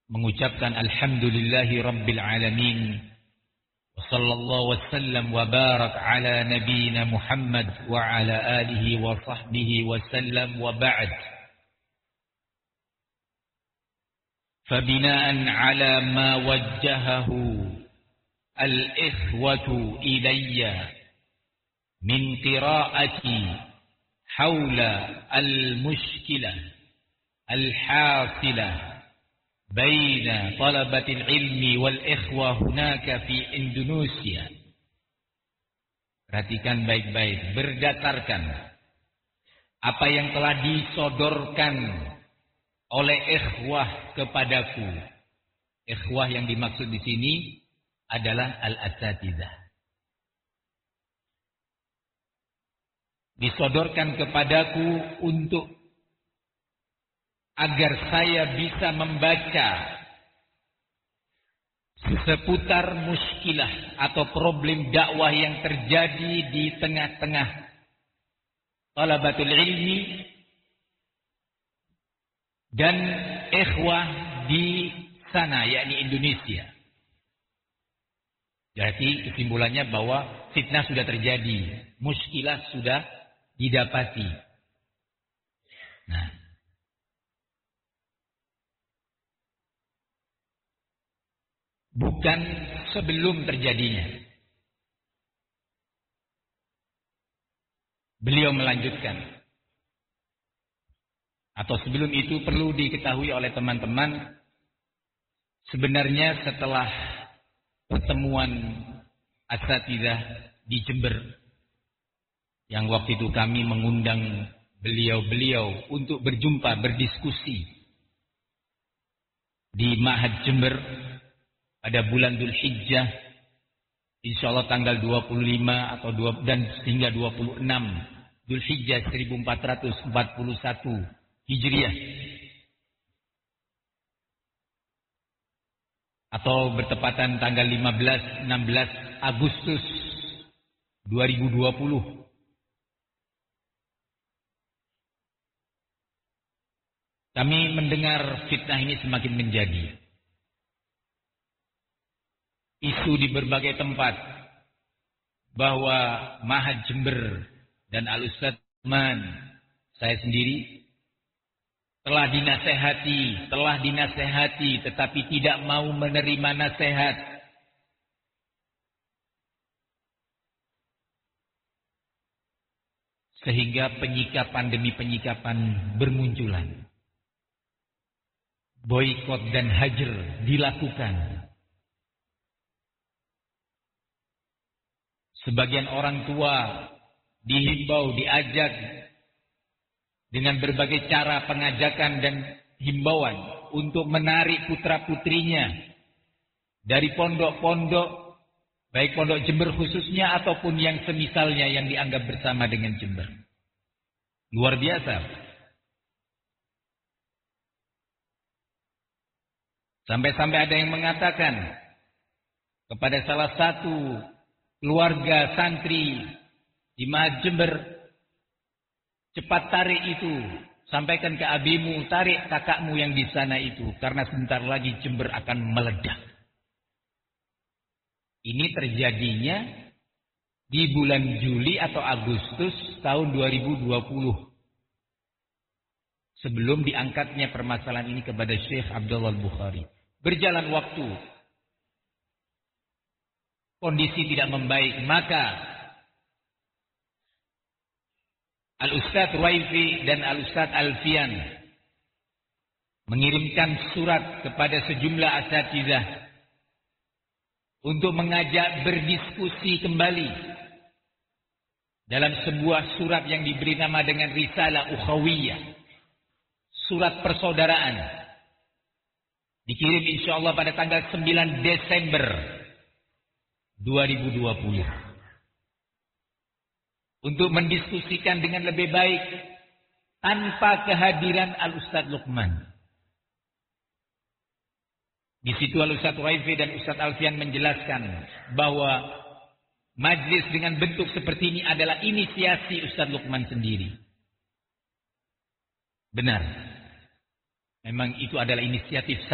mengucapkan alhamdulillahi rabbil alamin wa sallallahu wasallam wa barak ala nabiyyina Muhammad wa ala alihi wa sahbihi wasallam wa ba'd. Fabina'an ala ma wajjahahu al-ikhwatu ilayya min qira'ati hawla al-mushkilah al-hasilah baina talabatil ilmi wal ikhwah hunaka fi Indonesia. Perhatikan baik-baik, berdasarkan apa yang telah disodorkan oleh ikhwah kepadaku. Ikhwah yang dimaksud di sini adalah al-asatidzah. Disodorkan kepadaku untuk agar saya bisa membaca seputar muskilah atau problem dakwah yang terjadi di tengah-tengah talabatul ilmi dan ikhwah di sana, yakni Indonesia. Jadi kesimpulannya bahwa fitnah sudah terjadi, muskilah sudah didapati. Nah, bukan sebelum terjadinya. Beliau melanjutkan. Atau sebelum itu perlu diketahui oleh teman-teman, sebenarnya setelah pertemuan asatidzah di Jember, yang waktu itu kami mengundang beliau-beliau untuk berjumpa, berdiskusi di Ma'had Jember pada bulan Dzulhijjah, insyaallah tanggal 25 atau dan hingga 26 Dzulhijjah 1441 Hijriah, atau bertepatan tanggal 15-16 Agustus 2020. Kami mendengar fitnah ini semakin menjadi isu di berbagai tempat bahwa Ma'had Jember dan Al-Ustadz Man, saya sendiri telah dinasehati tetapi tidak mau menerima nasihat. Sehingga penyikapan demi penyikapan bermunculan. Boikot dan hajar dilakukan. Sebagian orang tua dihimbau, diajak dengan berbagai cara pengajakan dan himbauan untuk menarik putra-putrinya dari pondok-pondok, baik pondok Jember khususnya ataupun yang semisalnya yang dianggap bersama dengan Jember. Luar biasa. Sampai-sampai ada yang mengatakan kepada salah satu keluarga santri di Ma'had Jember, cepat tarik itu, sampaikan ke abimu, tarik kakakmu yang di sana itu, karena sebentar lagi Jember akan meledak. Ini terjadinya di bulan Juli atau Agustus tahun 2020. Sebelum diangkatnya permasalahan ini kepada Syekh Abdullah Al-Bukhari. Berjalan waktu, kondisi tidak membaik, maka Al-Ustadz Ruwaifi dan Al-Ustadz Alfian mengirimkan surat kepada sejumlah asatidzah untuk mengajak berdiskusi kembali dalam sebuah surat yang diberi nama dengan Risalah Ukhawiyah, surat persaudaraan, dikirim insyaallah pada tanggal 9 Desember 2020. Untuk mendiskusikan dengan lebih baik tanpa kehadiran Al-Ustadz Luqman. Di situ Al-Ustadz Ruwaifi dan Ustadz Alfian menjelaskan bahwa majlis dengan bentuk seperti ini adalah inisiasi Ustadz Luqman sendiri. Benar. Memang itu adalah inisiatif